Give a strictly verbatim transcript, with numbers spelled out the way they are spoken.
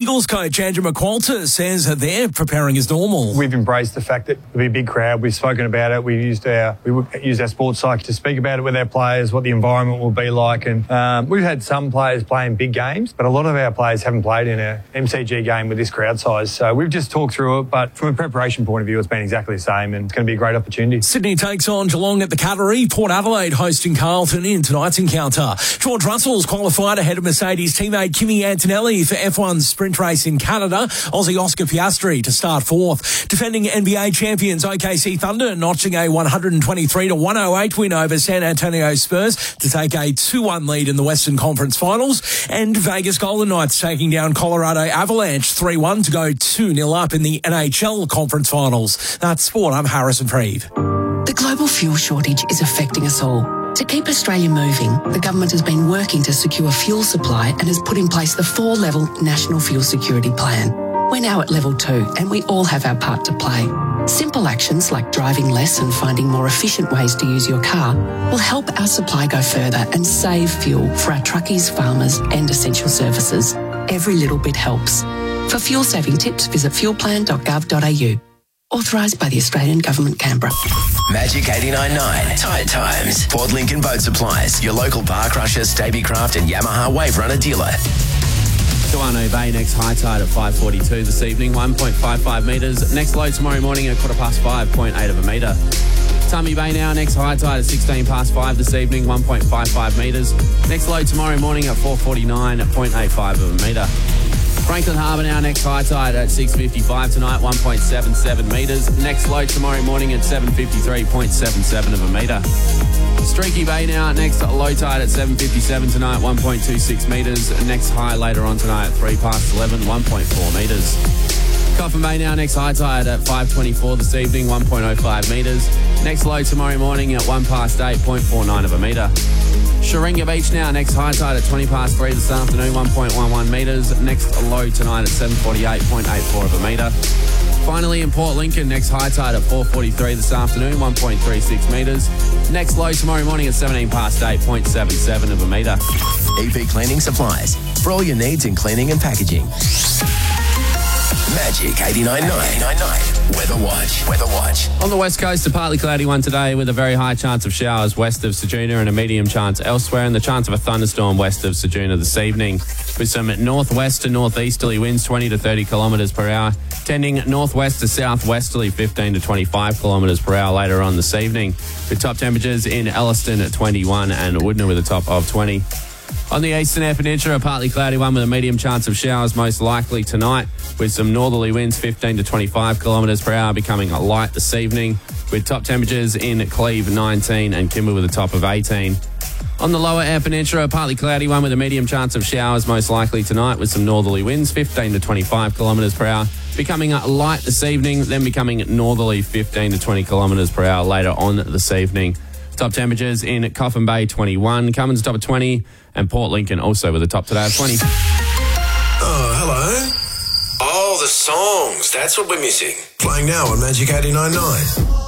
Eagles coach Andrew McQualter says that they're preparing as normal. We've embraced the fact that there'll be a big crowd. We've spoken about it. We used our we used our sports psych to speak about it with our players, what the environment will be like. And um, we've had some players playing big games, but a lot of our players haven't played in a M C G game with this crowd size. So we've just talked through it, but from a preparation point of view, it's been exactly the same, and it's going to be a great opportunity. Sydney takes on Geelong at the Cattery. Port Adelaide hosting Carlton in tonight's encounter. George Russell's qualified ahead of Mercedes teammate Kimi Antonelli for F one's sprint race in Canada. Aussie Oscar Piastri to start fourth. Defending N B A champions O K C Thunder notching a one twenty-three to one oh eight win over San Antonio Spurs to take a two one lead in the Western Conference Finals. And Vegas Golden Knights taking down Colorado Avalanche three one to go two nil up in the N H L Conference Finals. That's sport. I'm Harrison Freed. The global fuel shortage is affecting us all. To keep Australia moving, the government has been working to secure fuel supply and has put in place the four-level National Fuel Security Plan. We're now at level two, and we all have our part to play. Simple actions like driving less and finding more efficient ways to use your car will help our supply go further and save fuel for our truckies, farmers and essential services. Every little bit helps. For fuel-saving tips, visit fuel plan dot gov dot a u. Authorised by the Australian Government, Canberra. Magic eighty-nine point nine. Tide Times. Port Lincoln Boat Supplies. Your local Bar Crusher, Stabicraft and Yamaha Wave Runner dealer. Tuano Bay, next high tide at five forty-two this evening, one point five five metres. Next low tomorrow morning at quarter past five, zero point eight of a metre. Tummy Bay now, next high tide at sixteen past five this evening, one point five five metres. Next low tomorrow morning at four forty-nine, zero point eight five of a metre. Franklin Harbour now, next high tide at six fifty-five tonight, one point seven seven metres. Next low tomorrow morning at seven fifty-three, zero point seven seven of a metre. Streaky Bay now, next low tide at seven fifty-seven tonight, one point two six metres. Next high later on tonight at three past eleven, one point four metres. Coffin Bay now, next high tide at five twenty-four this evening, one point oh five metres. Next low tomorrow morning at one past eight, zero point four nine of a metre. Sharinga Beach now, next high tide at twenty past three this afternoon, one point one one metres. Next low tonight at seven forty-eight, zero point eight four of a metre. Finally, in Port Lincoln, next high tide at four forty-three this afternoon, one point three six metres. Next low tomorrow morning at seventeen past eight, zero point seven seven of a metre. E P Cleaning Supplies. For all your needs in cleaning and packaging. Magic eighty-nine point nine. Weather Watch. Weather Watch. On the west coast, a partly cloudy one today with a very high chance of showers west of Ceduna and a medium chance elsewhere, and the chance of a thunderstorm west of Ceduna this evening with some northwest to northeasterly winds twenty to thirty kilometres per hour, tending northwest to southwesterly fifteen to twenty-five kilometres per hour later on this evening, with top temperatures in Elliston at twenty-one and Woodner with a top of twenty. On the eastern Eyre Peninsula, a partly cloudy one with a medium chance of showers most likely tonight, with some northerly winds fifteen to twenty-five kilometres per hour becoming light this evening, with top temperatures in Cleve nineteen and Kimber with a top of eighteen. On the lower Eyre Peninsula, a partly cloudy one with a medium chance of showers most likely tonight, with some northerly winds fifteen to twenty-five kilometres per hour becoming light this evening, then becoming northerly fifteen to twenty kilometres per hour later on this evening. Top temperatures in Coffin Bay twenty-one, Cummins top of twenty, and Port Lincoln also with a top today of twenty. Oh, hello. Oh, the songs. That's what we're missing. Playing now on Magic eighty-nine point nine.